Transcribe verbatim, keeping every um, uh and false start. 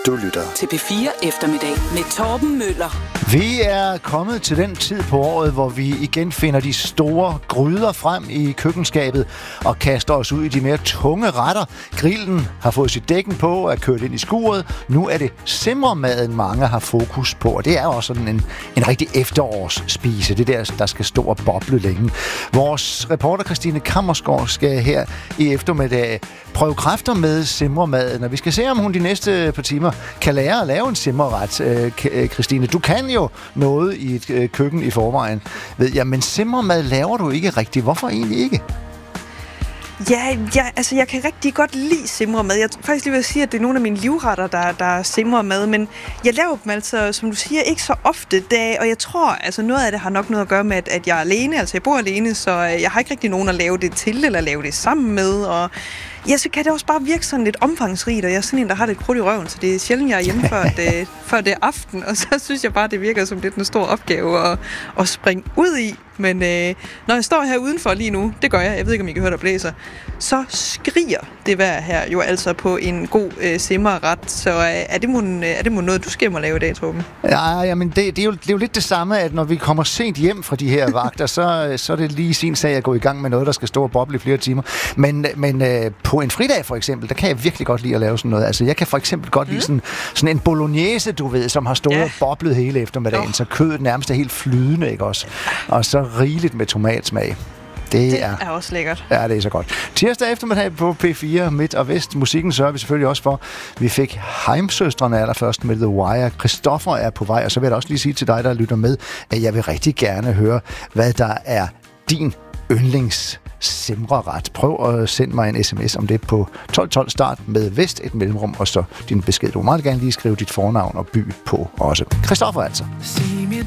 Du lytter til P fire Eftermiddag med Torben Møller. Vi er kommet til den tid på året, hvor vi igen finder de store gryder frem i køkkenskabet og kaster os ud i de mere tunge retter. Grillen har fået sit dækken på og er kørt ind i skuret. Nu er det simremaden, mange har fokus på, og det er også sådan en, en rigtig efterårsspise. Det der, der skal stå og boble længe. Vores reporter Christine Kammersgaard skal her i eftermiddag prøve kræfter med simremaden, og vi skal se, om hun de næste par timer kan lære at lave en simreret. Øh, Christine, du kan jo noget i et øh, køkken i forvejen, ved jeg, men simremad laver du ikke rigtigt. Hvorfor egentlig ikke? Ja, ja, altså jeg kan rigtig godt lide simremad. Jeg faktisk lige vil sige, at det er nogle af mine livretter, der, der er simremad, men jeg laver dem altså, som du siger, ikke så ofte, da, og jeg tror, altså noget af det har nok noget at gøre med, at, at jeg er alene, altså jeg bor alene, så jeg har ikke rigtig nogen at lave det til, eller lave det sammen med, og ja, så kan det også bare virke sådan lidt omfangsrigt, og jeg er sådan en, der har lidt krudt i røven, så det er sjældent, jeg er hjemme før det, før det er aften, og så synes jeg bare, det virker som lidt en stor opgave at, at springe ud i. Men øh, når jeg står her udenfor lige nu, det gør jeg, jeg ved ikke, om I kan høre, der blæser, så skriger det vejr her jo altså på en god øh, simmerret. Så øh, er det mon, er det mon noget, du skal mig lave i dag, Torben? Ja, jamen det, det, er jo, det er jo lidt det samme, at når vi kommer sent hjem fra de her vagter, så, så er det lige sin sag at gå i gang med noget, der skal stå og boble i flere timer. Men, men øh, på en fridag for eksempel, der kan jeg virkelig godt lide at lave sådan noget. Altså jeg kan for eksempel godt mm. lide sådan, sådan en bolognese, du ved, som har stået ja. og boblet hele eftermiddagen, oh. så kødet nærmest er helt flydende, ikke også? Og så rigeligt med tomatsmag. Det, det er, er også lækkert. Ja, det er så godt. Tirsdag eftermiddag på P fire Midt og Vest. Musikken sørger vi selvfølgelig også for. Vi fik Heimsøstrene allerførst med The Wire. Christoffer er på vej, og så vil jeg også lige sige til dig, der lytter med, at jeg vil rigtig gerne høre, hvad der er din yndlings simreret. Prøv at sende mig en sms om det på tolv tolv start med Vest, et mellemrum, og så din besked. Du må meget gerne lige skrive dit fornavn og by på også. Christoffer altså. Sig mit